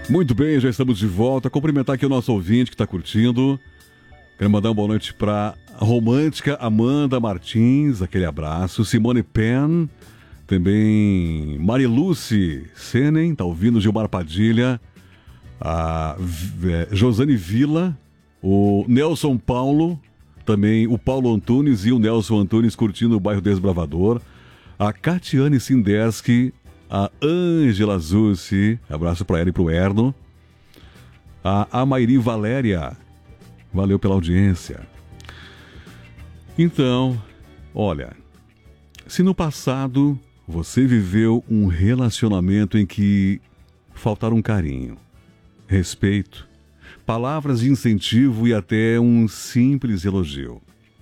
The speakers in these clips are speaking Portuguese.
Muito bem, já estamos de volta. Cumprimentar aqui o nosso ouvinte que está curtindo. Quero mandar uma boa noite para a romântica Amanda Martins, aquele abraço. Simone Penn, também Mariluce Senen, está ouvindo Gilmar Padilha, a Josane Vila, o Nelson Paulo, também o Paulo Antunes e o Nelson Antunes curtindo o bairro Desbravador. A Catiane Sinderski, a Ângela Zucci, abraço para ela e para o Erno. A Amairi Valéria, valeu pela audiência. Então, olha, se no passado você viveu um relacionamento em que faltaram carinho, respeito, palavras de incentivo e até um simples elogio,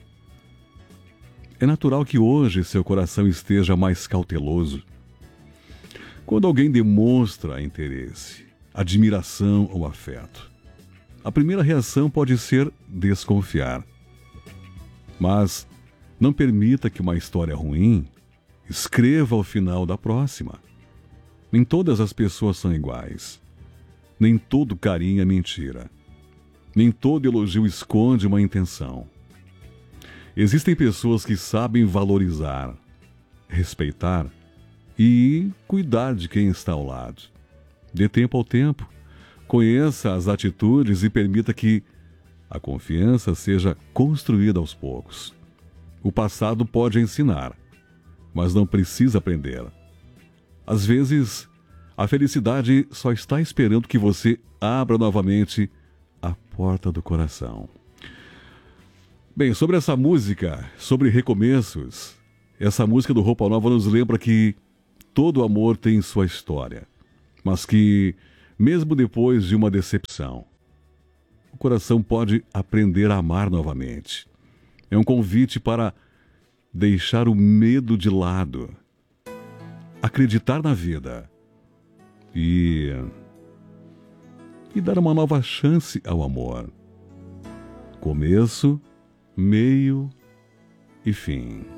é natural que hoje seu coração esteja mais cauteloso. Quando alguém demonstra interesse, admiração ou afeto, a primeira reação pode ser desconfiar. Mas não permita que uma história ruim escreva o final da próxima. Nem todas as pessoas são iguais. Nem todo carinho é mentira. Nem todo elogio esconde uma intenção. Existem pessoas que sabem valorizar, respeitar e cuidar de quem está ao lado. Dê tempo ao tempo, conheça as atitudes e permita que a confiança seja construída aos poucos. O passado pode ensinar, mas não precisa aprender. Às vezes, a felicidade só está esperando que você abra novamente a porta do coração. Bem, sobre essa música, sobre recomeços, essa música do Roupa Nova nos lembra que todo amor tem sua história, mas que, mesmo depois de uma decepção, o coração pode aprender a amar novamente. É um convite para deixar o medo de lado, acreditar na vida e dar uma nova chance ao amor. Começo, meio e fim.